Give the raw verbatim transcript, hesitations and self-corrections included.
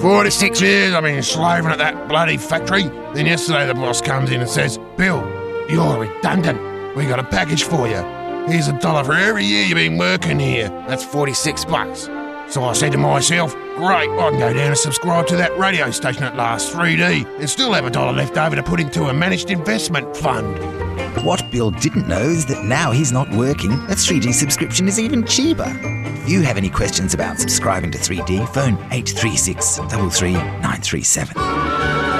forty-six years I've been slaving at that bloody factory. Then yesterday the boss comes in and says, Bill, you're redundant. We got a package for you. Here's a dollar for every year you've been working here. That's forty-six bucks. So I said to myself, great, I can go down and subscribe to that radio station at last three D and still have a dollar left over to put into a managed investment fund. What Bill didn't know is that now he's not working, a three D subscription is even cheaper. If you have any questions about subscribing to three D, phone eight three six, three three nine three seven.